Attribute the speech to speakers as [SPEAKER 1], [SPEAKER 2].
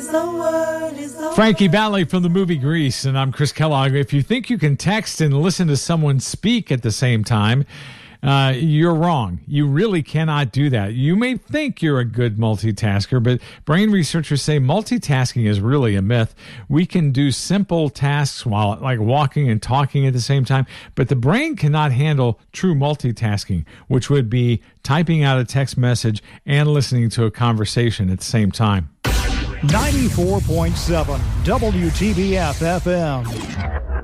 [SPEAKER 1] Frankie Valli from the movie Grease, and I'm Chris Kellogg. If you think you can text and listen to someone speak at the same time, you're wrong. You really cannot do that. You may think you're a good multitasker, but brain researchers say multitasking is really a myth. We can do simple tasks while like walking and talking at the same time, but the brain cannot handle true multitasking, which would be typing out a text message and listening to a conversation at the same time.
[SPEAKER 2] 94.7 WTBF FM.